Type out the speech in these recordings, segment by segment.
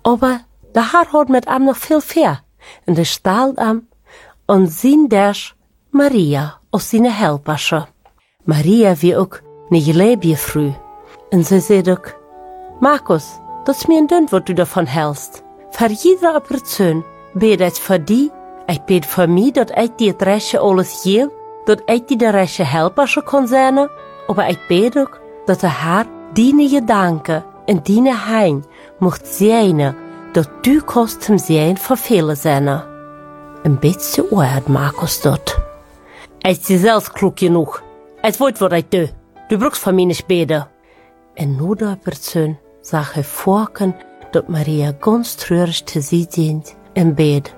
Aber der Herr hat mit ihm noch viel fair. Und er stahlt ihm und sehen das Maria aus seiner Helpersche. Maria wie auch nicht lebje früh. Und sie sagt auch, Markus, das ist mir ein Dünn, was du davon hältst. Für jeder Operation bete ich für die, ich bete für mich, dass ich dir das Rechte alles gebe, dass ich dir das Rechte Helpersche kann sein, aber ich bete auch, dass der Herr deine Gedanken in deine Heim mocht sein, dass du kannst zum Sehen für viele sein. Ein bisschen Ohr Markus dort. Ich bin selbst klug genug. Ich weiß, was ich tue. Du brauchst von mir nicht beten. Und nur der Person sah er vorken, dass Maria ganz traurig zu sie sind im Bett.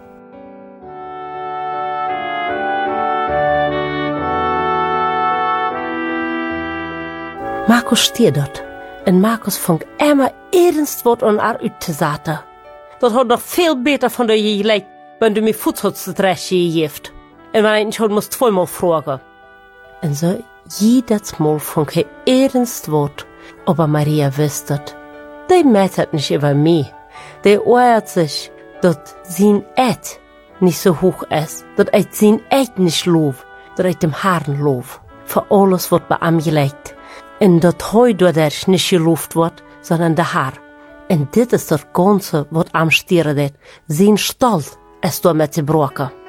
Markus steht dort. Und Markus fängt immer ernst was an haar uit te zetten. Dat had nog veel beter van de je gelijk, wenn du mir Futzhutzadresche gegeben. Und wenn ich schon muss zweimal fragen. Und so, jedes Mal fängt er ernst was. Aber Maria wusste, die mettert nicht über mich. Die ärgert sich, dass sein Eid nicht so hoch ist, dass ich sein Eid nicht lob, dass ich dem Herrn lob. Für alles, was bei ihm gelegt. Und dass heute durch nicht gelobt wird, sondern der Herr. Und dit is das Ganze, was am stieren wird. Sein Stolz ist damit gebrochen.